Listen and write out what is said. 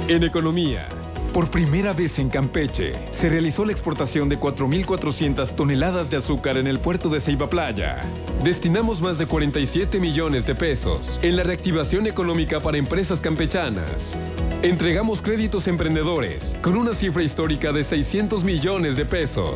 En economía, por primera vez en Campeche, se realizó la exportación de 4.400 toneladas de azúcar en el puerto de Ceiba Playa. Destinamos más de 47 millones de pesos en la reactivación económica para empresas campechanas. Entregamos créditos a emprendedores con una cifra histórica de 600 millones de pesos.